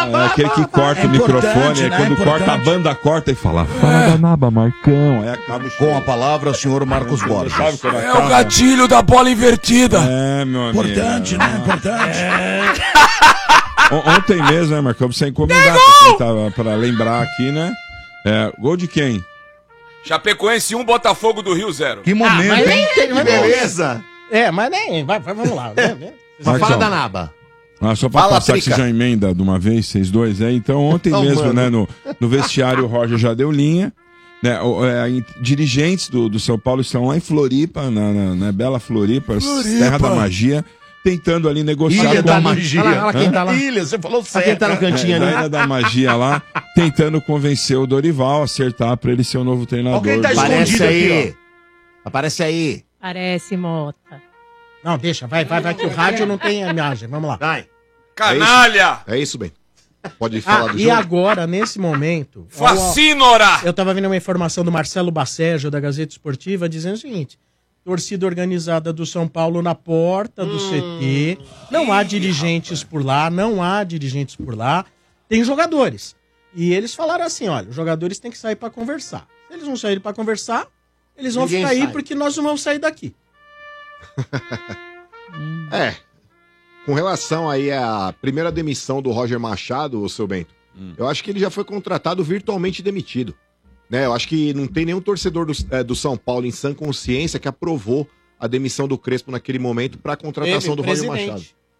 É aquele que corta o microfone, aí quando corta a banda, corta e fala: fala da naba, Marcão. Aí acaba com a palavra, o senhor Marcos Borges. É o gatilho da bola invertida. É, meu amigo. Importante, né? Importante. Ontem mesmo, né, Marcão? Sem encomendar, pra lembrar aqui, né? Gol de quem? Chapecoense 1, Botafogo do Rio 0. Que momento, mas nem tem, que beleza. Mas nem. Vamos lá. Marcão, fala da naba. Só pra passar que você já emenda de uma vez, vocês dois aí. Então, ontem mesmo, né, no vestiário, o Roger já deu linha. Né, dirigentes do São Paulo estão lá em Floripa, na bela Floripa, terra da magia, tentando ali negociar. Ilha da magia. Olha lá quem tá lá. Ilha, você falou certo. Quem tá no cantinho ali. Ilha da magia lá, tentando convencer o Dorival a acertar pra ele ser o novo treinador. Alguém tá Aparece escondido aí. aqui, Aparece aí. Parece, Mota. Não, deixa, vai, que o rádio não tem imagem. Vamos lá. Vai. Canalha! É isso, bem. Pode falar do e jogo. agora, nesse momento... Fascínora! Eu tava vendo uma informação do Marcelo Bacejo, da Gazeta Esportiva, dizendo o seguinte: torcida organizada do São Paulo na porta do CT, não há dirigentes por lá, tem jogadores. E eles falaram assim, olha, os jogadores têm que sair pra conversar. Se eles não saírem pra conversar, eles vão ficar aí porque nós não vamos sair daqui. Com relação aí à primeira demissão do Roger Machado, o seu Bento, eu acho que ele já foi contratado virtualmente demitido. Né? Eu acho que não tem nenhum torcedor do São Paulo em sã consciência que aprovou a demissão do Crespo naquele momento para a contratação do Roger Machado.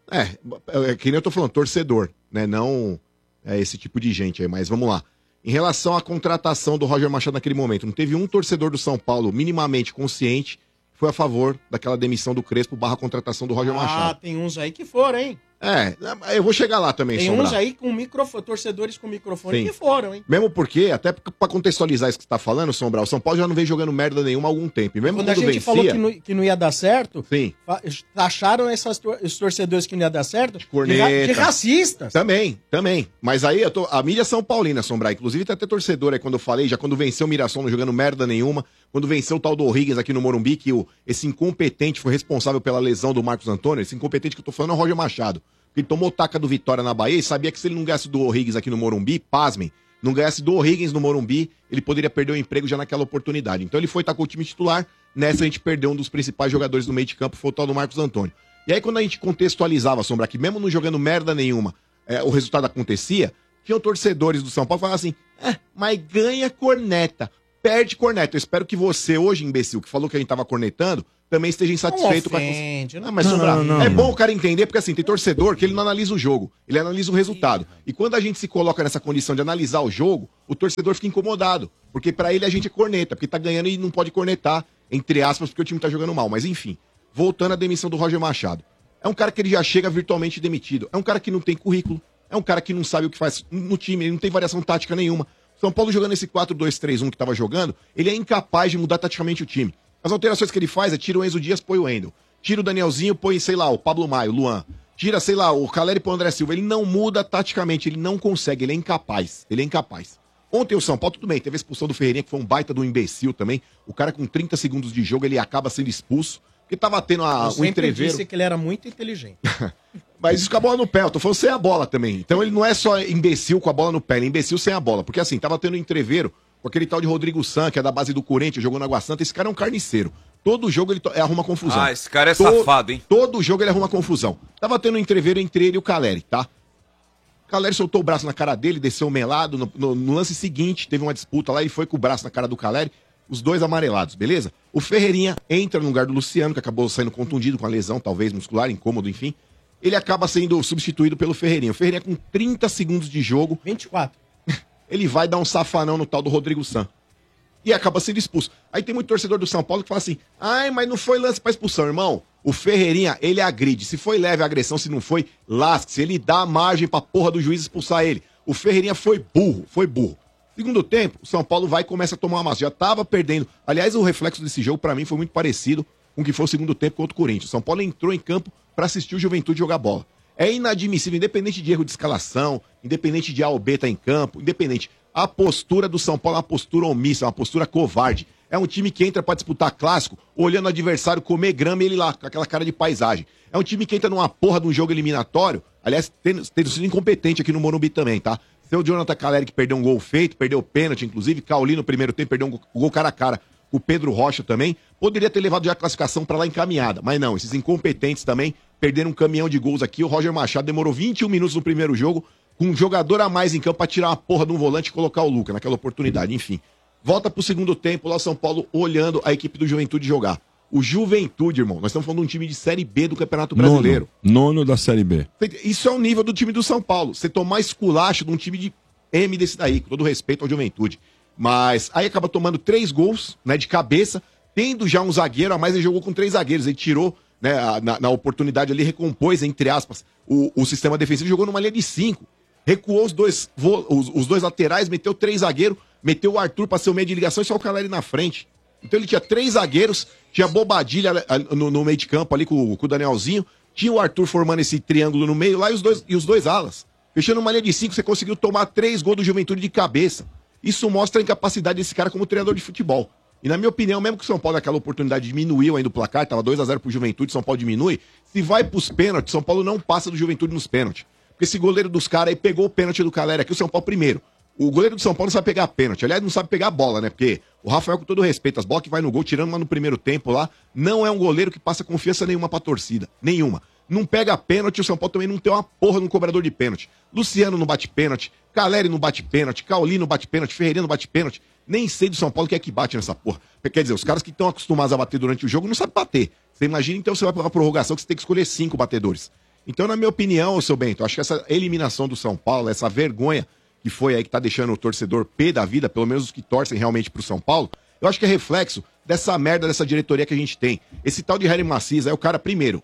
É que nem eu tô falando, torcedor, né? Não esse tipo de gente aí, mas vamos lá. Em relação à contratação do Roger Machado naquele momento, não teve um torcedor do São Paulo minimamente consciente que foi a favor daquela demissão do Crespo / contratação do Roger Machado. Tem uns aí que foram, hein? Eu vou chegar lá também, Tem Sombra. uns aí com microfone, torcedores com microfone Sim. que foram, hein? Mesmo porque, até pra contextualizar isso que você tá falando, Sombra, o São Paulo já não vem jogando merda nenhuma há algum tempo. E mesmo Quando a gente vencia, falou que não ia dar certo, sim, taxaram esses torcedores que não ia dar certo de racistas. Também. Mas aí a mídia São Paulina, Sombra, inclusive tem até torcedor aí quando eu falei, já quando venceu o Mirassol não jogando merda nenhuma, quando venceu o tal do Rodrigues aqui no Morumbi, que esse incompetente foi responsável pela lesão do Marcos Antônio, esse incompetente que eu tô falando é o Roger Machado. Ele tomou taca do Vitória na Bahia e sabia que se ele não ganhasse do O'Higgins aqui no Morumbi, pasmem, não ganhasse do O'Higgins no Morumbi, ele poderia perder o emprego já naquela oportunidade. Então ele foi estar com o time titular, nessa a gente perdeu um dos principais jogadores do meio de campo, foi o tal do Marcos Antônio. E aí quando a gente contextualizava, Sombra, que mesmo não jogando merda nenhuma, o resultado acontecia, tinham torcedores do São Paulo falando assim, mas ganha corneta, perde corneta. Eu espero que você hoje, imbecil, que falou que a gente tava cornetando, também esteja insatisfeito com a... Mas, Sombra, é bom o cara entender, porque assim, tem torcedor que ele não analisa o jogo, ele analisa o resultado. E quando a gente se coloca nessa condição de analisar o jogo, o torcedor fica incomodado, porque pra ele a gente é corneta, porque tá ganhando e não pode cornetar, entre aspas, porque o time tá jogando mal. Mas enfim, voltando à demissão do Roger Machado. É um cara que ele já chega virtualmente demitido, é um cara que não tem currículo, é um cara que não sabe o que faz no time, ele não tem variação tática nenhuma. São Paulo jogando esse 4-2-3-1 que tava jogando, ele é incapaz de mudar taticamente o time. As alterações que ele faz tira o Enzo Dias, põe o Wendel. Tira o Danielzinho, põe, sei lá, o Pablo Maio, o Luan. Tira, sei lá, o Caleri, põe o André Silva. Ele não muda taticamente, ele não consegue, ele é incapaz. Ontem o São Paulo, tudo bem, teve a expulsão do Ferreirinha, que foi um baita do imbecil também. O cara com 30 segundos de jogo, ele acaba sendo expulso. Porque tava tendo um entreveiro. Disse que ele era muito inteligente. Mas isso com a bola no pé, eu tô falando sem a bola também. Então ele não é só imbecil com a bola no pé, ele é imbecil sem a bola. Porque assim, tava tendo um entreveiro com aquele tal de Rodrigo San, que é da base do Corinthians, jogou na Água Santa. Esse cara é um carniceiro. Todo jogo ele arruma confusão. Esse cara é safado, hein? Todo jogo ele arruma confusão. Tava tendo um entreveiro entre ele e o Caleri, tá? O Caleri soltou o braço na cara dele, desceu o melado. No lance seguinte, teve uma disputa lá, ele foi com o braço na cara do Caleri. Os dois amarelados, beleza? O Ferreirinha entra no lugar do Luciano, que acabou saindo contundido com a lesão, talvez muscular, incômodo, enfim. Ele acaba sendo substituído pelo Ferreirinha. O Ferreirinha com 30 segundos de jogo... 24. Ele vai dar um safanão no tal do Rodrigo San. E acaba sendo expulso. Aí tem muito torcedor do São Paulo que fala assim, mas não foi lance pra expulsão, irmão. O Ferreirinha, ele agride. Se foi leve a agressão, se não foi, lasque-se. Ele dá margem pra porra do juiz expulsar ele. O Ferreirinha foi burro. Segundo tempo, o São Paulo vai e começa a tomar uma massa. Já tava perdendo. Aliás, o reflexo desse jogo, pra mim, foi muito parecido com o que foi o segundo tempo contra o Corinthians. O São Paulo entrou em campo pra assistir o Juventude jogar bola. É inadmissível, independente de erro de escalação, independente de A ou B tá em campo, independente. A postura do São Paulo é uma postura omissa, é uma postura covarde. É um time que entra pra disputar clássico, olhando o adversário comer grama e ele lá, com aquela cara de paisagem. É um time que entra numa porra de um jogo eliminatório, aliás, tendo sido incompetente aqui no Morumbi também, tá? Seu Jonathan Caleri que perdeu um gol feito, perdeu o pênalti, inclusive, Cauli no primeiro tempo perdeu um gol cara a cara. O Pedro Rocha também, poderia ter levado já a classificação pra lá encaminhada, mas não, esses incompetentes também perderam um caminhão de gols aqui. O Roger Machado demorou 21 minutos no primeiro jogo, com um jogador a mais em campo pra tirar uma porra de um volante e colocar o Luca naquela oportunidade, enfim. Volta pro segundo tempo, lá o São Paulo olhando a equipe do Juventude jogar. O Juventude, irmão, nós estamos falando de um time de Série B do Campeonato Brasileiro. Nono da Série B. Isso é o nível do time do São Paulo. Você tomar esculacho de um time de M desse daí, com todo respeito ao Juventude. Mas aí acaba tomando 3 gols, né, de cabeça, tendo já um zagueiro, a mais ele jogou com 3 zagueiros, ele tirou, né, na oportunidade ali, recompôs, entre aspas, o sistema defensivo, jogou numa linha de 5. Recuou os dois laterais, meteu 3 zagueiros, meteu o Arthur pra ser o meio de ligação e só o Caleri na frente. Então ele tinha 3 zagueiros, tinha Bobadilha no meio de campo ali com o Danielzinho, tinha o Arthur formando esse triângulo no meio lá e os dois alas. Fechando uma linha de 5, você conseguiu tomar 3 gols do Juventude de cabeça. Isso mostra a incapacidade desse cara como treinador de futebol. E na minha opinião, mesmo que o São Paulo naquela oportunidade diminuiu ainda o placar, tava 2-0 pro Juventude, São Paulo diminui, se vai pros pênaltis, São Paulo não passa do Juventude nos pênaltis. Porque esse goleiro dos caras aí pegou o pênalti do Caleri aqui, o São Paulo primeiro. O goleiro do São Paulo não sabe pegar pênalti. Aliás, não sabe pegar a bola, né? Porque o Rafael, com todo respeito, as bolas que vai no gol, tirando uma no primeiro tempo lá, não é um goleiro que passa confiança nenhuma pra torcida. Nenhuma. Não pega pênalti, o São Paulo também não tem uma porra no cobrador de pênalti. Luciano não bate pênalti, Caleri não bate pênalti, Cauli não bate pênalti, Ferreira não bate pênalti. Nem sei do São Paulo que é que bate nessa porra. Quer dizer, os caras que estão acostumados a bater durante o jogo não sabem bater. Você imagina, então, você vai pra uma prorrogação que você tem que escolher 5 batedores. Então, na minha opinião, seu Bento, eu acho que essa eliminação do São Paulo, essa vergonha que foi aí que tá deixando o torcedor pé da vida, pelo menos os que torcem realmente pro São Paulo, eu acho que é reflexo dessa merda, dessa diretoria que a gente tem. Esse tal de Harry Macias, aí o cara, primeiro,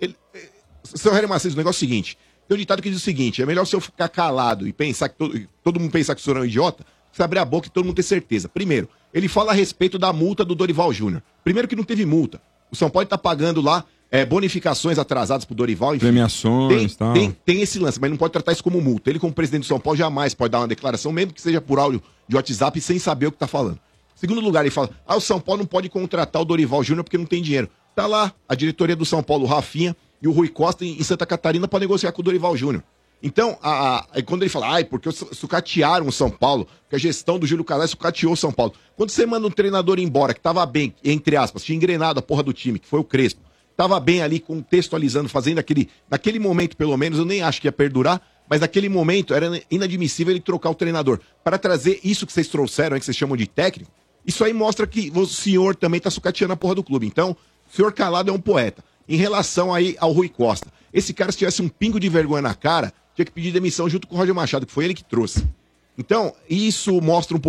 seu Harry Macias, o negócio é o seguinte, tem um ditado que diz o seguinte, é melhor se eu ficar calado e pensar que todo mundo pensar que o senhor é um idiota, que você abrir a boca e todo mundo ter certeza. Primeiro, ele fala a respeito da multa do Dorival Júnior. Primeiro que não teve multa. O São Paulo tá pagando lá bonificações atrasadas pro Dorival, enfim. Premiações, tal. Tem esse lance, mas não pode tratar isso como multa. Ele, como presidente do São Paulo, jamais pode dar uma declaração, mesmo que seja por áudio de WhatsApp, sem saber o que tá falando. Segundo lugar, ele fala, o São Paulo não pode contratar o Dorival Júnior porque não tem dinheiro. Tá lá a diretoria do São Paulo, o Rafinha e o Rui Costa em Santa Catarina para negociar com o Dorival Júnior. Então, quando ele fala, porque sucatearam o São Paulo, porque a gestão do Júlio Casares sucateou o São Paulo. Quando você manda um treinador embora, que tava bem, entre aspas, tinha engrenado a porra do time, que foi o Crespo, tava bem ali contextualizando, fazendo naquele momento pelo menos, eu nem acho que ia perdurar, mas naquele momento era inadmissível ele trocar o treinador. Para trazer isso que vocês trouxeram, que vocês chamam de técnico, isso aí mostra que o senhor também tá sucateando a porra do clube. Então, o senhor Calado é um poeta. Em relação aí ao Rui Costa, esse cara, se tivesse um pingo de vergonha na cara, tinha que pedir demissão junto com o Roger Machado, que foi ele que trouxe. Então, isso mostra um pouco